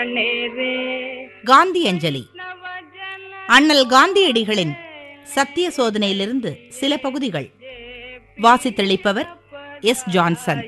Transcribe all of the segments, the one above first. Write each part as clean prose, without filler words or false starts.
காந்தி அஞ்சலி. அண்ணல் காந்தியடிகளின் சத்திய சோதனையிலிருந்து சில பகுதிகள். வாசித்தளிப்பவர் எஸ். ஜான்சன்.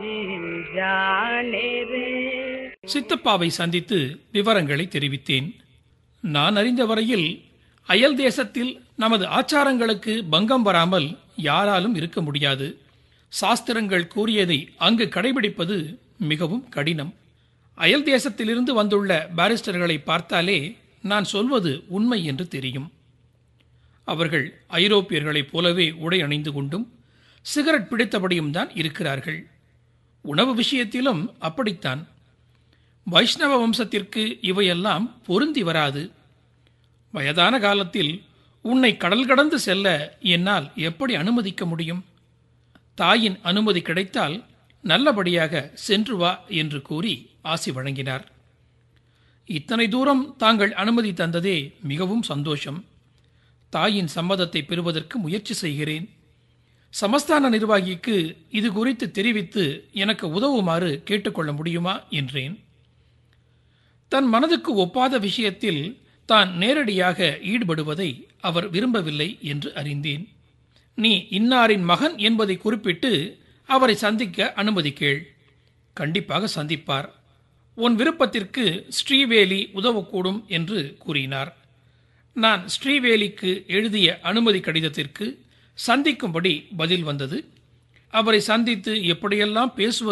சித்தப்பாவை சந்தித்து விவரங்களை தெரிவித்தேன். நான் அறிந்த வரையில் அயல் தேசத்தில் நமது ஆச்சாரங்களுக்கு பங்கம் வராமல் யாராலும் இருக்க முடியாது. சாஸ்திரங்கள் கூறியதை அங்கு கடைபிடிப்பது மிகவும் கடினம். அயல் தேசத்திலிருந்து வந்துள்ள பாரிஸ்டர்களை பார்த்தாலே நான் சொல்வது உண்மை என்று தெரியும். அவர்கள் ஐரோப்பியர்களைப் போலவே உடை அணிந்து கொண்டும் சிகரெட் பிடித்தபடியும் தான் இருக்கிறார்கள். உணவு விஷயத்திலும் அப்படித்தான். வைஷ்ணவ வம்சத்திற்கு இவையெல்லாம் பொருந்தி வராது. வயதான காலத்தில் உன்னை கடல் கடந்து செல்ல என்னால் எப்படி அனுமதிக்க முடியும்? தாயின் அனுமதி கிடைத்தால் நல்லபடியாக சென்று வா என்று கூறி ஆசி வழங்கினார். இத்தனை தூரம் தாங்கள் அனுமதி தந்ததே மிகவும் சந்தோஷம். தாயின் சம்மதத்தை பெறுவதற்கு முயற்சி செய்கிறேன். சமஸ்தான நிர்வாகிக்கு இது குறித்து தெரிவித்து எனக்கு உதவுமாறு கேட்டுக்கொள்ள முடியுமா என்றேன். தன் மனதுக்கு ஒப்பாத விஷயத்தில் தான் நேரடியாக ஈடுபடுவதை அவர் விரும்பவில்லை என்று அறிந்தேன். நீ இன்னாரின் மகன் என்பதை குறிப்பிட்டு அவரை சந்திக்க அனுமதி கேள். கண்டிப்பாக சந்திப்பார். உன் விருப்பத்திற்கு ஸ்ரீவேலி உதவக்கூடும் என்று கூறினார். நான் ஸ்ரீவேலிக்கு எழுதிய அனுமதி கடிதத்திற்கு சந்திக்கும்படி பதில் வந்தது. அவரை சந்தித்து எப்படியெல்லாம் பேசுவது